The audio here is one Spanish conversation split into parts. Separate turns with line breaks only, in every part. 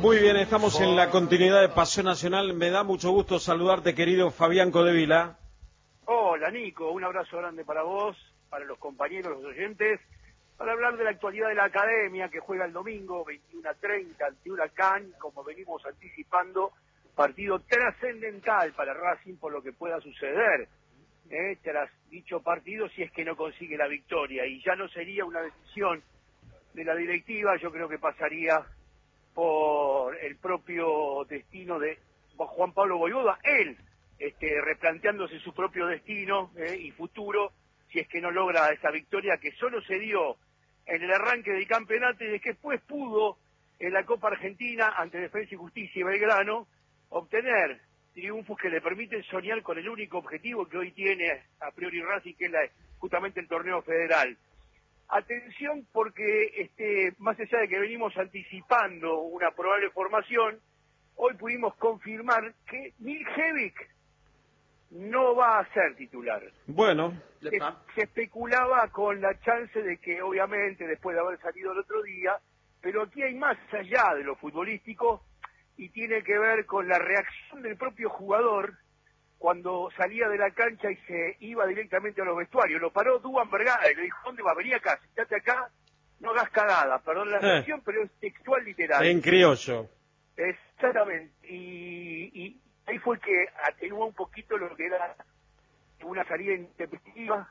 Muy bien, estamos en la continuidad de Pasión Nacional. Me da mucho gusto saludarte, querido Fabián Codevila.
Hola, Nico. Un abrazo grande para vos, para los compañeros, los oyentes, para hablar de la actualidad de la Academia, que juega el domingo, 21:30, ante Huracán, como venimos anticipando, partido trascendental para Racing por lo que pueda suceder, tras dicho partido, si es que no consigue la victoria. Y ya no sería una decisión de la directiva, yo creo que pasaría por el propio destino de Juan Pablo Vojvoda, él replanteándose su propio destino y futuro, si es que no logra esa victoria que solo se dio en el arranque del campeonato y que después pudo en la Copa Argentina ante Defensa y Justicia y Belgrano obtener triunfos que le permiten soñar con el único objetivo que hoy tiene a priori Racing, que es justamente el torneo federal. Atención porque más allá de que venimos anticipando una probable formación, hoy pudimos confirmar que Miljevic no va a ser titular.
Bueno,
se especulaba con la chance de que obviamente después de haber salido el otro día, pero aquí hay más allá de lo futbolístico y tiene que ver con la reacción del propio jugador cuando salía de la cancha y se iba directamente a los vestuarios. Lo paró Duban Vergara y le dijo: ¿dónde va? Vení acá, sentate acá, no hagas cagada, perdón la expresión, pero es textual literal.
En criollo.
Exactamente, y ahí fue que atenuó un poquito lo que era una salida intempestiva,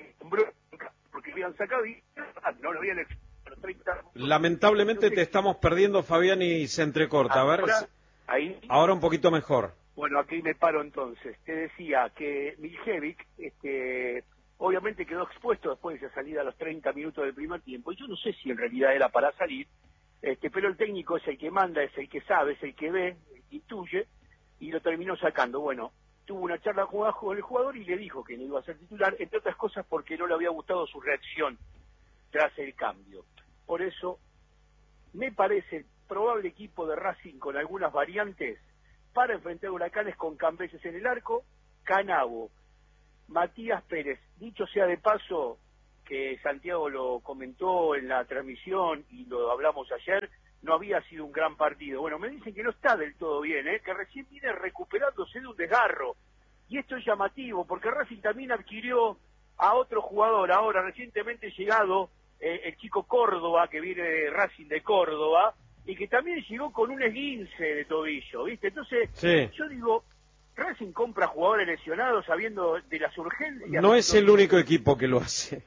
porque habían sacado y no lo habían hecho.
Lamentablemente te estamos perdiendo, Fabián, y se entrecorta. A ver, ahora un poquito mejor.
Bueno, aquí me paro entonces. Te decía que Miljevic, obviamente quedó expuesto después de esa salida a los 30 minutos del primer tiempo, y yo no sé si en realidad era para salir, pero el técnico es el que manda, es el que sabe, es el que ve, el que intuye, y lo terminó sacando. Bueno, tuvo una charla con el jugador y le dijo que no iba a ser titular, entre otras cosas porque no le había gustado su reacción tras el cambio. Por eso, me parece el probable equipo de Racing con algunas variantes para enfrentar Huracanes con Cambeses en el arco, Canavo, Matías Pérez. Dicho sea de paso, que Santiago lo comentó en la transmisión y lo hablamos ayer, no había sido un gran partido. Bueno, me dicen que no está del todo bien, que recién viene recuperándose de un desgarro. Y esto es llamativo, porque Racing también adquirió a otro jugador, ahora recientemente llegado, el chico Córdoba, que viene de Racing de Córdoba, y que también llegó con un esguince de tobillo, ¿viste? Entonces,
sí.
Yo digo, Racing compra jugadores lesionados sabiendo de las urgencias.
No es el único equipo que lo hace.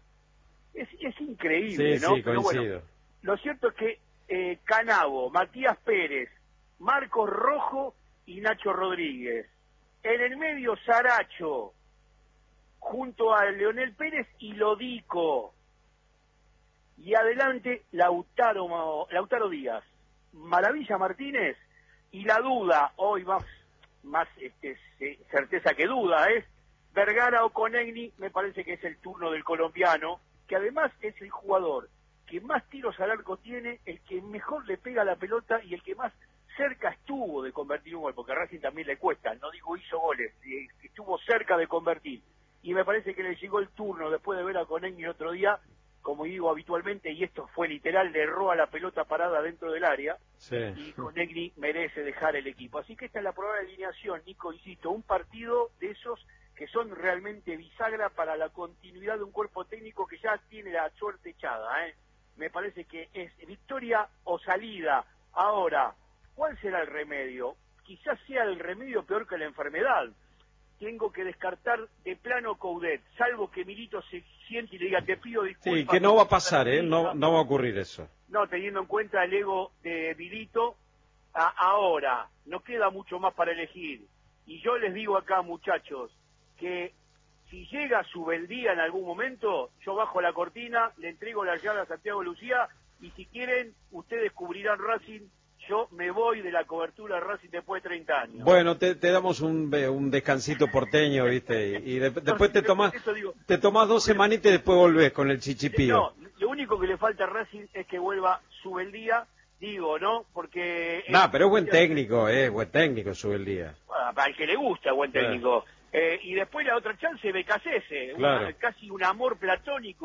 Es increíble,
sí,
¿no?
Sí,
Pero
coincido.
bueno, lo cierto es que Canavo, Matías Pérez, Marcos Rojo y Nacho Rodríguez. En el medio, Saracho, junto a Leonel Pérez y Lodico. Y adelante, Lautaro Díaz, Maravilla Martínez, y la duda, hoy más certeza que duda, es Vergara o Conegni. Me parece que es el turno del colombiano, que además es el jugador que más tiros al arco tiene, el que mejor le pega la pelota y el que más cerca estuvo de convertir un gol, porque a Racing también le cuesta, no digo hizo goles, estuvo cerca de convertir. Y me parece que le llegó el turno, después de ver a Conegni el otro día, como digo habitualmente, y esto fue literal, le erró a la pelota parada dentro del área,
sí.
Y Conegni merece dejar el equipo. Así que esta es la probable alineación, Nico, insisto, un partido de esos que son realmente bisagra para la continuidad de un cuerpo técnico que ya tiene la suerte echada. Me parece que es victoria o salida. Ahora, ¿cuál será el remedio? Quizás sea el remedio peor que la enfermedad. Tengo que descartar de plano Coudet, salvo que Milito se siente y le diga: te pido disculpas.
Sí, que no va a pasar, no va a ocurrir eso.
No, teniendo en cuenta el ego de Milito, ahora no queda mucho más para elegir. Y yo les digo acá, muchachos, que si llega Subeldía en algún momento, yo bajo la cortina, le entrego la llave a Santiago Lucía, y si quieren, ustedes cubrirán Racing. Yo me voy de la cobertura de Racing después de 30 años.
Bueno, te damos un descansito porteño, ¿viste? Y después te tomás 2 semanitas y después volvés con el chichipío.
No, lo único que le falta a Racing es que vuelva Subeldía, digo, ¿no? Porque...
No, pero es buen técnico, buen técnico Subeldía.
Al que le gusta, buen técnico. Y después la otra chance, Becasese,
claro.
Casi un amor platónico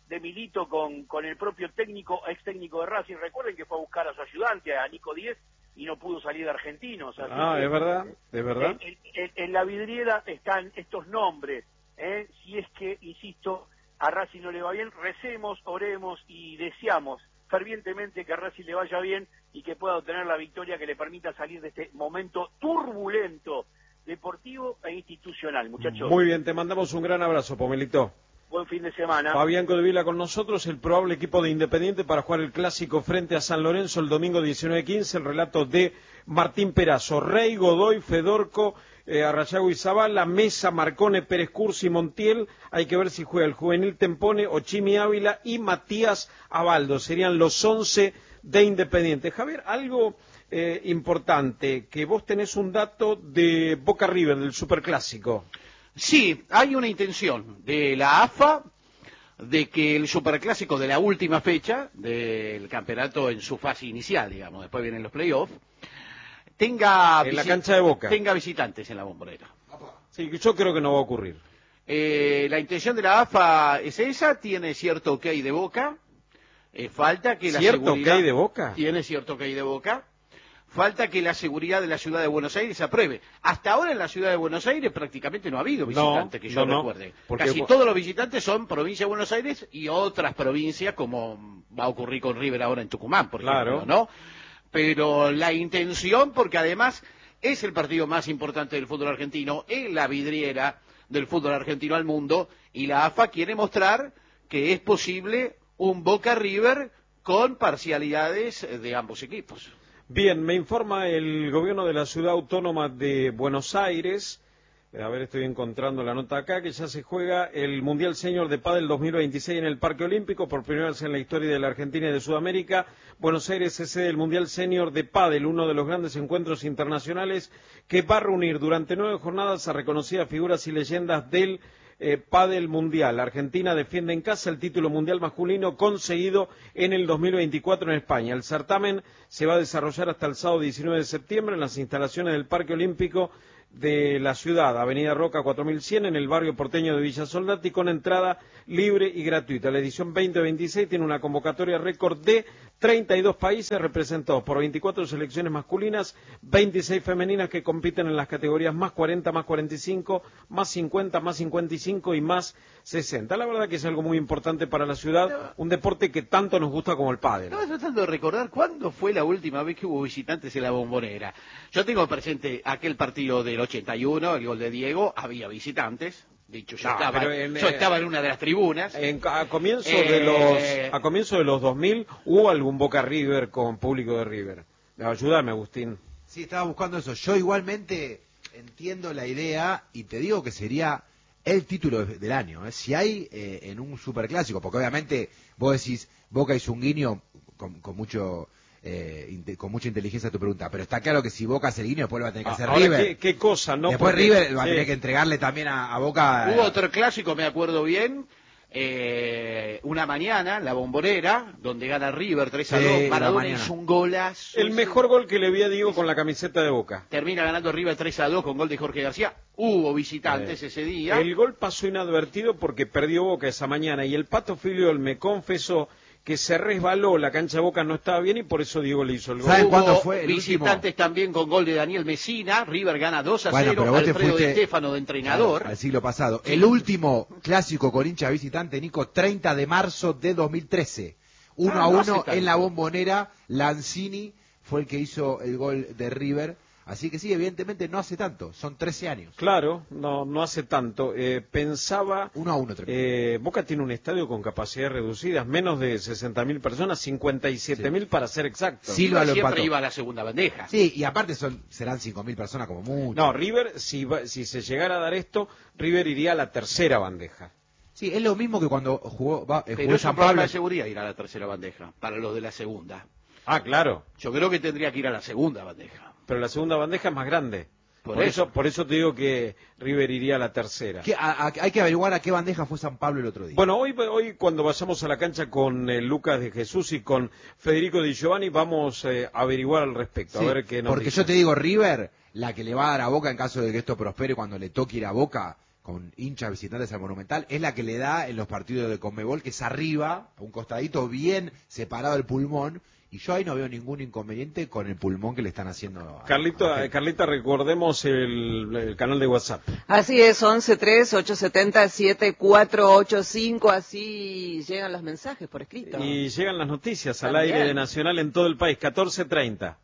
de Milito con el propio ex técnico de Racing. Recuerden que fue a buscar a su ayudante, a Nico Díez, y no pudo salir de Argentinos. Así que,
es verdad, es verdad.
En la vidriera están estos nombres. Si es que, insisto, a Racing no le va bien, recemos, oremos y deseamos fervientemente que a Racing le vaya bien y que pueda obtener la victoria que le permita salir de este momento turbulento, deportivo e institucional, muchachos.
Muy bien, te mandamos un gran abrazo, Pomelito.
Buen fin de semana.
Fabián Codevila con nosotros, el probable equipo de Independiente para jugar el clásico frente a San Lorenzo el domingo 19:15, el relato de Martín Perazo, Rey, Godoy, Fedorco, Arrayago y Zabala, Mesa, Marcone, Pérez Cursi, Montiel. Hay que ver si juega el juvenil Tempone, Ochimi Ávila y Matías Abaldo. Serían los 11 de Independiente. Javier, algo importante, que vos tenés un dato de Boca River, del Superclásico.
Sí, hay una intención de la AFA de que el Superclásico de la última fecha del campeonato en su fase inicial, digamos, después vienen los playoffs, tenga
en la cancha de Boca,
tenga visitantes en la Bombonera.
Sí, yo creo que no va a ocurrir.
La intención de la AFA es esa, tiene cierto ok de Boca, falta que la
¿Cierto
seguridad...
ok de Boca?
Tiene cierto ok de Boca. Falta que la seguridad de la ciudad de Buenos Aires se apruebe. Hasta ahora en la ciudad de Buenos Aires prácticamente no ha habido visitantes, que yo recuerde. Casi todos los visitantes son provincia de Buenos Aires y otras provincias, como va a ocurrir con River ahora en Tucumán, por ejemplo, ¿no? Pero la intención, porque además es el partido más importante del fútbol argentino, es la vidriera del fútbol argentino al mundo, y la AFA quiere mostrar que es posible un Boca River con parcialidades de ambos equipos.
Bien, me informa el gobierno de la ciudad autónoma de Buenos Aires, a ver, estoy encontrando la nota acá, que ya se juega el Mundial Senior de Pádel 2026 en el Parque Olímpico, por primera vez en la historia de la Argentina y de Sudamérica. Buenos Aires es sede del Mundial Senior de Pádel, uno de los grandes encuentros internacionales que va a reunir durante 9 jornadas a reconocidas figuras y leyendas del Pádel Mundial. Argentina defiende en casa el título mundial masculino conseguido en el 2024 en España. El certamen se va a desarrollar hasta el sábado 19 de septiembre en las instalaciones del Parque Olímpico de la ciudad, Avenida Roca 4100, en el barrio porteño de Villa Soldati, con entrada libre y gratuita. La edición 2026 tiene una convocatoria récord de 32 países representados por 24 selecciones masculinas, 26 femeninas que compiten en las categorías más 40, más 45, más 50, más 55 y más 60. La verdad que es algo muy importante para la ciudad, un deporte que tanto nos gusta como el pádel.
Estaba tratando de recordar cuándo fue la última vez que hubo visitantes en la Bombonera. Yo tengo presente aquel partido del 81, el gol de Diego, había visitantes. Dicho, yo estaba en una de las tribunas.
A comienzo de los 2000, ¿hubo algún Boca River con público de River? Ayúdame, Agustín.
Sí, estaba buscando eso. Yo igualmente entiendo la idea y te digo que sería el título del año. Si hay en un superclásico, porque obviamente vos decís, Boca hizo un guiño con mucha inteligencia a tu pregunta, pero está claro que si Boca hace el guiño, después lo va a tener que hacer River.
¿Qué cosa? ¿No?
Después River va a tener que entregarle también a Boca.
Hubo otro clásico, me acuerdo bien, una mañana, la Bombonera, donde gana River 3-2, Maradona hizo un golazo.
El mejor gol que le vi a Diego con la camiseta de Boca.
Termina ganando River 3-2 con gol de Jorge García. Hubo visitantes ese día.
El gol pasó inadvertido porque perdió Boca esa mañana, y el Pato Filiol me confesó que se resbaló, la cancha de Boca no estaba bien y por eso Diego le hizo el gol.
¿Saben cuándo fue el
visitantes
último?
También con gol de Daniel Mesina, River gana 2-0,
Bueno,
Alfredo Di Stéfano de entrenador.
Al siglo pasado. El último clásico con hincha visitante, Nico, 30 de marzo de 2013. 1-1 en la Bombonera, Lanzini fue el que hizo el gol de River. Así que sí, evidentemente no hace tanto, son 13 años.
Claro, no hace tanto. Pensaba...
1-1.
Boca tiene un estadio con capacidades reducidas, menos de 60.000 personas, 57.000 para ser exacto.
Silva siempre iba a la segunda bandeja.
Sí, y aparte serán 5.000 personas como mucho.
No, River, si se llegara a dar esto, River iría a la tercera bandeja.
Sí, es lo mismo que cuando jugó
Pero es
San
un problema
Pablo.
de seguridad ir a la tercera bandeja, para los de la segunda.
Ah, claro.
Yo creo que tendría que ir a la segunda bandeja.
Pero la segunda bandeja es más grande. Por eso te digo que River iría a la tercera.
Hay que averiguar a qué bandeja fue San Pablo el otro día.
Bueno, hoy cuando vayamos a la cancha con Lucas de Jesús y con Federico Di Giovanni vamos a averiguar al respecto.
Sí,
a ver qué nos
porque
dicen.
yo te digo, River, la que le va a dar a Boca en caso de que esto prospere cuando le toque ir a Boca, con hinchas visitantes al Monumental, es la que le da en los partidos de Conmebol, que es arriba, a un costadito bien separado del pulmón, y yo ahí no veo ningún inconveniente con el pulmón que le están haciendo.
Carlita, recordemos el canal de WhatsApp.
Así es, 11-3-870-7485, así llegan los mensajes por escrito.
Y llegan las noticias al aire de Nacional en todo el país, 14:30.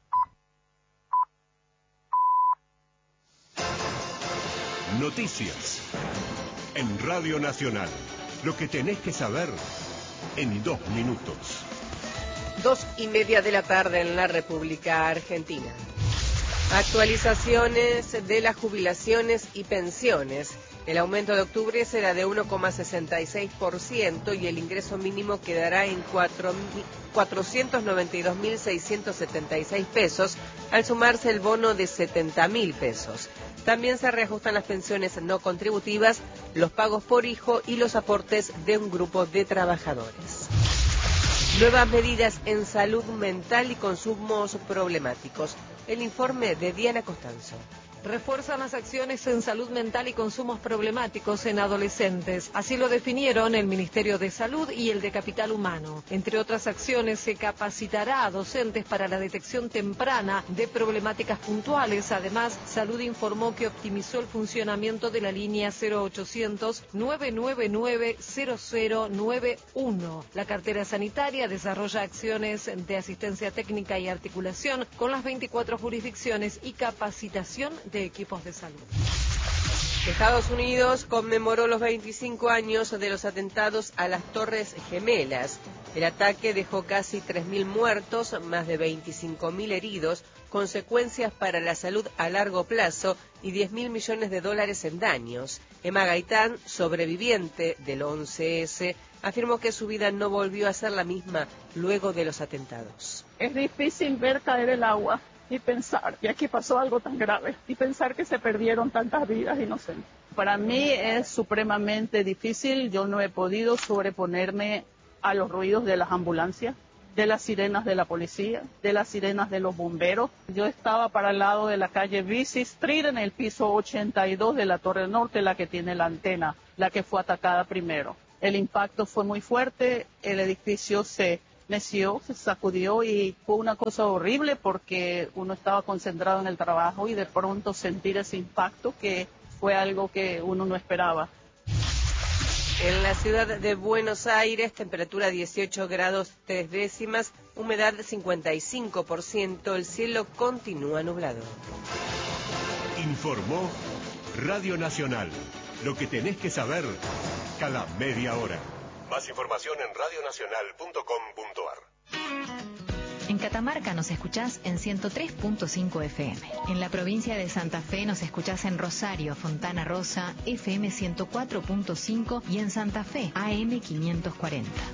Noticias en Radio Nacional. Lo que tenés que saber en 2 minutos.
2:30 de la tarde en la República Argentina. Actualizaciones de las jubilaciones y pensiones. El aumento de octubre será de 1,66% y el ingreso mínimo quedará en 492.676 pesos, al sumarse el bono de 70.000 pesos. También se reajustan las pensiones no contributivas, los pagos por hijo y los aportes de un grupo de trabajadores. Nuevas medidas en salud mental y consumos problemáticos. El informe de Diana Costanzo.
Refuerzan las acciones en salud mental y consumos problemáticos en adolescentes. Así lo definieron el Ministerio de Salud y el de Capital Humano. Entre otras acciones, se capacitará a docentes para la detección temprana de problemáticas puntuales. Además, Salud informó que optimizó el funcionamiento de la línea 0800-999-0091. La cartera sanitaria desarrolla acciones de asistencia técnica y articulación con las 24 jurisdicciones y capacitación de equipos de salud.
Estados Unidos conmemoró los 25 años de los atentados a las Torres Gemelas. El ataque dejó casi 3.000 muertos, más de 25.000 heridos, consecuencias para la salud a largo plazo y $10.000 millones en daños. Emma Gaitán, sobreviviente del 11S, afirmó que su vida no volvió a ser la misma luego de los atentados.
Es difícil ver caer el agua y pensar que aquí pasó algo tan grave y pensar que se perdieron tantas vidas inocentes. Para mí es supremamente difícil. Yo no he podido sobreponerme a los ruidos de las ambulancias, de las sirenas de la policía, de las sirenas de los bomberos. Yo estaba para el lado de la calle Vesey Street, en el piso 82 de la Torre Norte, la que tiene la antena, la que fue atacada primero. El impacto fue muy fuerte, el edificio se meció, se sacudió y fue una cosa horrible porque uno estaba concentrado en el trabajo y de pronto sentir ese impacto que fue algo que uno no esperaba.
En la ciudad de Buenos Aires, temperatura 18 grados 3 décimas, humedad 55%, el cielo continúa nublado.
Informó Radio Nacional. Lo que tenés que saber cada media hora. Más información en radionacional.com.ar.
En Catamarca nos escuchás en 103.5 FM. En la provincia de Santa Fe nos escuchás en Rosario, Fontana Rosa, FM 104.5 y en Santa Fe, AM 540.